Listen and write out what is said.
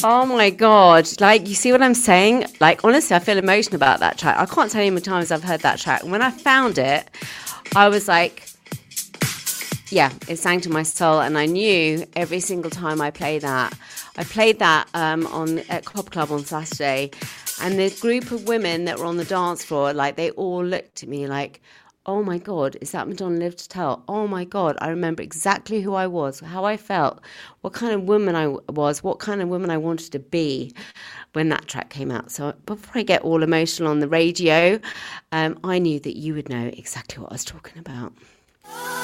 Oh my God. Like, you see what I'm saying? Like, honestly, I feel emotional about that track. I can't tell you how many times I've heard that track. When I found it, I was like, yeah, it sang to my soul. And I knew every single time I played that at Pop Club on Saturday. And the group of women that were on the dance floor, like, they all looked at me like, oh my God, is that Madonna Live to Tell? Oh my God, I remember exactly who I was, how I felt, what kind of woman I was, what kind of woman I wanted to be when that track came out. So before I get all emotional on the radio, I knew that you would know exactly what I was talking about.